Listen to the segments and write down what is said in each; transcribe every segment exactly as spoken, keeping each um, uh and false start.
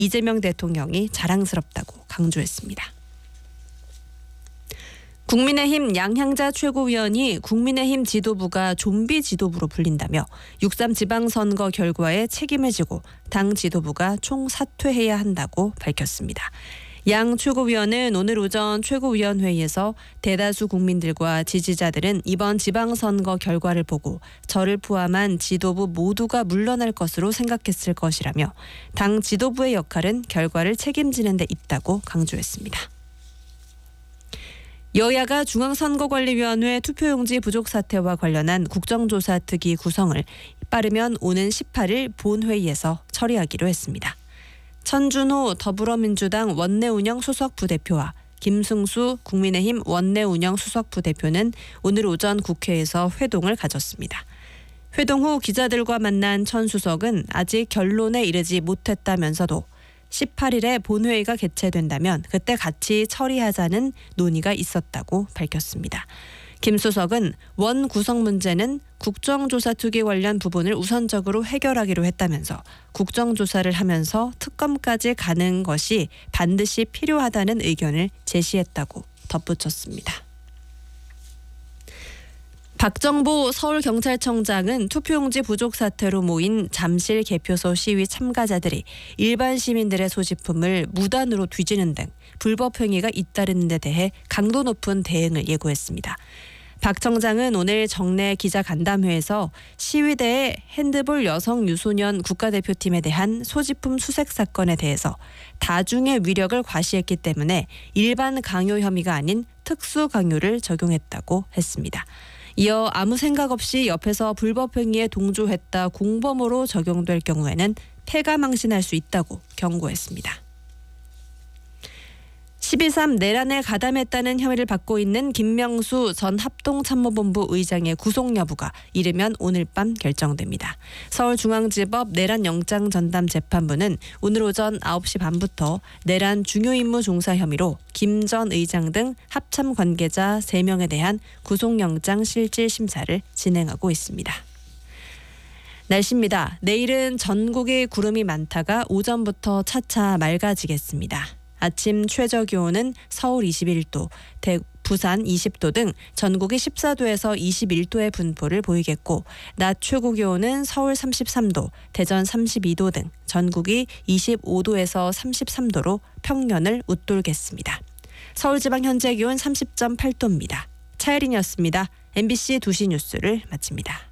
이재명 대통령이 자랑스럽다고 강조했습니다. 국민의힘 양향자 최고위원이 국민의힘 지도부가 좀비 지도부로 불린다며 육삼 지방선거 결과에 책임을 지고 당 지도부가 총사퇴해야 한다고 밝혔습니다. 양 최고위원은 오늘 오전 최고위원회의에서 대다수 국민들과 지지자들은 이번 지방선거 결과를 보고 저를 포함한 지도부 모두가 물러날 것으로 생각했을 것이라며 당 지도부의 역할은 결과를 책임지는 데 있다고 강조했습니다. 여야가 중앙선거관리위원회 투표용지 부족 사태와 관련한 국정조사 특위 구성을 빠르면 오는 십팔 일 본회의에서 처리하기로 했습니다. 천준호 더불어민주당 원내운영 수석 부대표와 김승수 국민의힘 원내운영 수석 부대표는 오늘 오전 국회에서 회동을 가졌습니다. 회동 후 기자들과 만난 천 수석은 아직 결론에 이르지 못했다면서도 십팔 일에 본회의가 개최된다면 그때 같이 처리하자는 논의가 있었다고 밝혔습니다. 김 수석은 원 구성 문제는 국정조사 특위 관련 부분을 우선적으로 해결하기로 했다면서 국정조사를 하면서 특검까지 가는 것이 반드시 필요하다는 의견을 제시했다고 덧붙였습니다. 박정보 서울경찰청장은 투표용지 부족 사태로 모인 잠실 개표소 시위 참가자들이 일반 시민들의 소지품을 무단으로 뒤지는 등 불법 행위가 잇따르는 데 대해 강도 높은 대응을 예고했습니다. 박 청장은 오늘 정례 기자간담회에서 시위대의 핸드볼 여성 유소년 국가대표팀에 대한 소지품 수색 사건에 대해서 다중의 위력을 과시했기 때문에 일반 강요 혐의가 아닌 특수 강요를 적용했다고 했습니다. 이어 아무 생각 없이 옆에서 불법 행위에 동조했다 공범으로 적용될 경우에는 패가망신할 수 있다고 경고했습니다. 십이 삼 내란에 가담했다는 혐의를 받고 있는 김명수 전 합동참모본부 의장의 구속 여부가 이르면 오늘 밤 결정됩니다. 서울중앙지법 내란 영장 전담 재판부는 오늘 오전 아홉 시 반부터 내란 중요임무 종사 혐의로 김 전 의장 등 합참 관계자 세 명에 대한 구속영장 실질 심사를 진행하고 있습니다. 날씨입니다. 내일은 전국에 구름이 많다가 오전부터 차차 맑아지겠습니다. 아침 최저기온은 서울 이십일 도, 대, 부산 이십 도 등 전국이 십사 도에서 이십일 도의 분포를 보이겠고 낮 최고기온은 서울 삼십삼 도, 대전 삼십이 도 등 전국이 이십오 도에서 삼십삼 도로 평년을 웃돌겠습니다. 서울지방 현재 기온 삼십 점 팔 도입니다. 차혜린이었습니다. 엠비씨 두 시 뉴스를 마칩니다.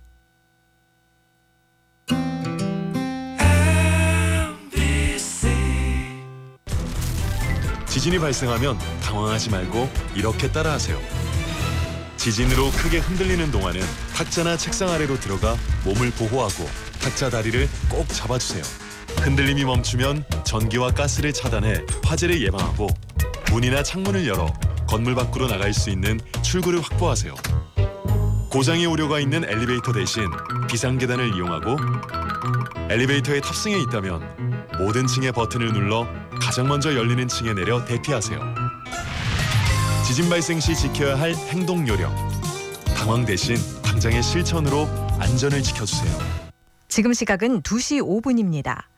지진이 발생하면 당황하지 말고 이렇게 따라하세요. 지진으로 크게 흔들리는 동안은 탁자나 책상 아래로 들어가 몸을 보호하고 탁자 다리를 꼭 잡아주세요. 흔들림이 멈추면 전기와 가스를 차단해 화재를 예방하고 문이나 창문을 열어 건물 밖으로 나갈 수 있는 출구를 확보하세요. 고장의 우려가 있는 엘리베이터 대신 비상계단을 이용하고 엘리베이터에 탑승해 있다면 모든 층의 버튼을 눌러 가장 먼저 열리는 층에 내려 대피하세요. 지진 발생 시 지켜야 할 행동 요령. 당황 대신 당장의 실천으로 안전을 지켜주세요. 지금 시각은 두 시 오 분입니다.